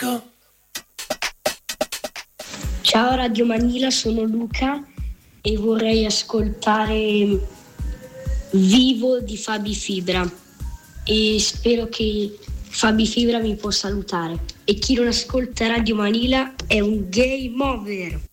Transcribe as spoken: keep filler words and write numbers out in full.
Amico. Ciao Radio Manila, sono Luca e vorrei ascoltare Vivo di Fabi Fibra e spero che Fabi Fibra mi possa salutare. E chi non ascolta Radio Manila è un game over.